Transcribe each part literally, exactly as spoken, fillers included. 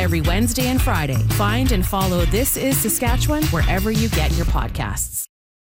every Wednesday and Friday. Find and follow This Is Saskatchewan wherever you get your podcasts.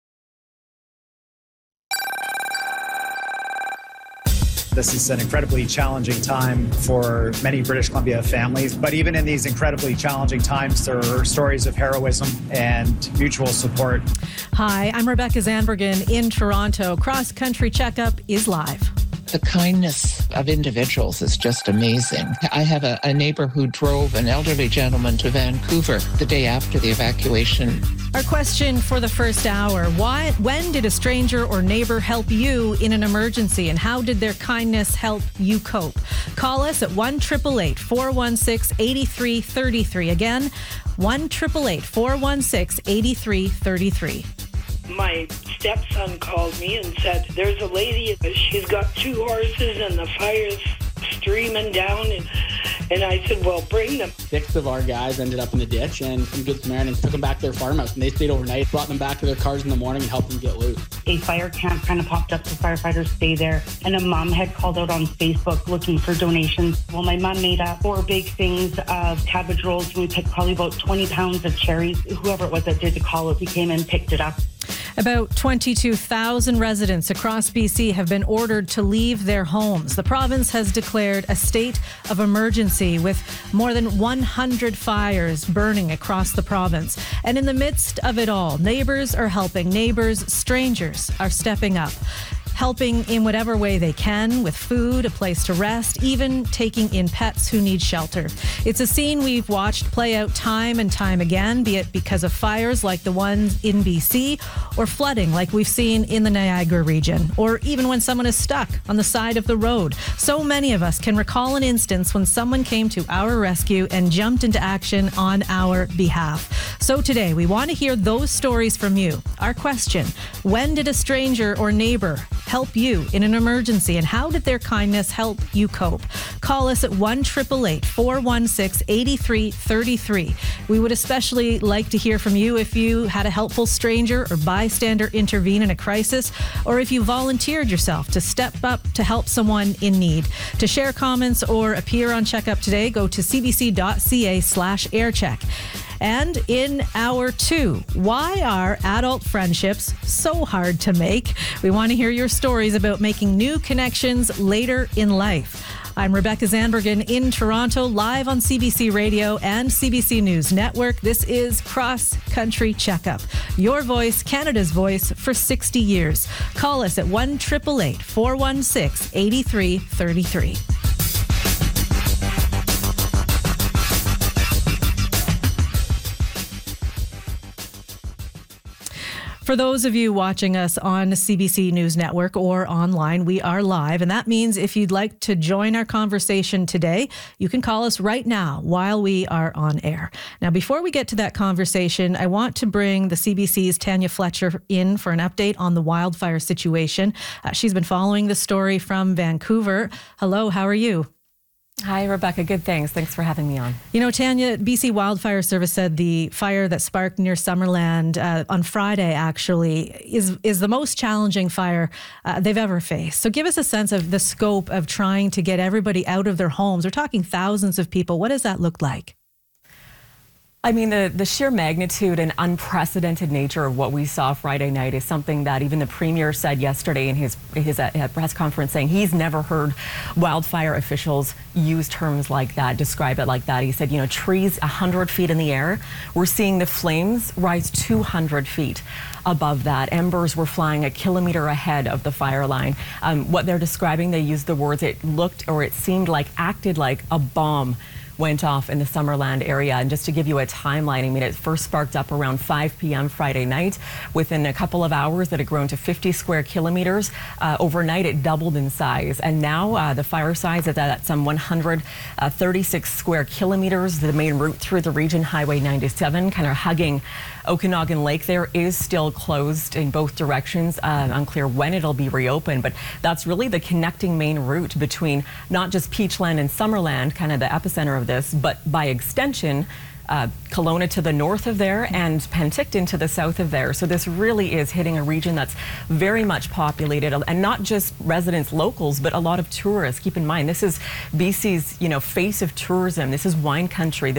This is an incredibly challenging time for many British Columbia families, but even in these incredibly challenging times, there are stories of heroism and mutual support. Hi, I'm Rebecca Zandbergen in Toronto. Cross Country Checkup is live. The kindness of individuals is just amazing. I have a, a neighbor who drove an elderly gentleman to Vancouver the day after the evacuation. Our question for the first hour, why, when did a stranger or neighbor help you in an emergency, and how did their kindness help you cope? Call us at one eight eight eight, four one six, eight three three three. Again, one eight eight eight, four one six, eight three three three. My stepson called me and said, there's a lady, she's got two horses and the fire's streaming down. And, and I said, well, bring them. Six of our guys ended up in the ditch, and some Good Samaritans took them back to their farmhouse, and they stayed overnight, brought them back to their cars in the morning and helped them get loose. A fire camp kind of popped up, so firefighters stay there. And a mom had called out on Facebook looking for donations. Well, my mom made up four big things of cabbage rolls, and we picked probably about twenty pounds of cherries. Whoever it was that did the call out, we came and picked it up. About twenty-two thousand residents across B C have been ordered to leave their homes. The province has declared a state of emergency with more than one hundred fires burning across the province. And in the midst of it all, neighbors are helping. Neighbors, strangers are stepping up, helping in whatever way they can with food, a place to rest, even taking in pets who need shelter. It's a scene we've watched play out time and time again, be it because of fires like the ones in B C or flooding like we've seen in the Niagara region, or even when someone is stuck on the side of the road. So many of us can recall an instance when someone came to our rescue and jumped into action on our behalf. So today, we want to hear those stories from you. Our question, when did a stranger or neighbor help you in an emergency, and how did their kindness help you cope? Call us at one eight eight eight, four one six, eight three three three. We would especially like to hear from you if you had a helpful stranger or bystander intervene in a crisis, or if you volunteered yourself to step up to help someone in need. To share comments or appear on Checkup today, go to cbc.ca slash aircheck. And in hour two, why are adult friendships so hard to make? We want to hear your stories about making new connections later in life. I'm Rebecca Zandbergen in Toronto, live on C B C Radio and C B C News Network. This is Cross Country Checkup, your voice, Canada's voice for sixty years. Call us at one eight eight eight, four one six, eight three three three. For those of you watching us on C B C News Network or online, we are live. And that means if you'd like to join our conversation today, you can call us right now while we are on air. Now, before we get to that conversation, I want to bring the C B C's Tanya Fletcher in for an update on the wildfire situation. Uh, she's been following the story from Vancouver. Hello, how are you? Hi, Rebecca. Good, thanks. Thanks for having me on. You know, Tanya, B C Wildfire Service said the fire that sparked near Summerland uh, on Friday actually is is the most challenging fire uh, they've ever faced. So give us a sense of the scope of trying to get everybody out of their homes. We're talking thousands of people. What does that look like? I mean, the, the sheer magnitude and unprecedented nature of what we saw Friday night is something that even the Premier said yesterday in his, his uh, press conference, saying he's never heard wildfire officials use terms like that, describe it like that. He said, you know, trees one hundred feet in the air. We're seeing the flames rise two hundred feet above that. Embers were flying a kilometer ahead of the fire line. Um, what they're describing, they used the words, it looked or it seemed like, acted like a bomb went off in the Summerland area. And just to give you a timeline, I mean, it first sparked up around five p.m. Friday night. Within a couple of hours, it had grown to fifty square kilometers. Uh, overnight, it doubled in size. And now uh, the fire size is at some one hundred thirty-six square kilometers. The main route through the region, Highway ninety-seven, kind of hugging Okanagan Lake there, is still closed in both directions. Uh, unclear when it'll be reopened, but that's really the connecting main route between not just Peachland and Summerland, kind of the epicenter of this, but by extension, uh, Kelowna to the north of there and Penticton to the south of there. So this really is hitting a region that's very much populated, and not just residents, locals, but a lot of tourists. Keep in mind, this is B C's, you know, face of tourism. This is wine country. This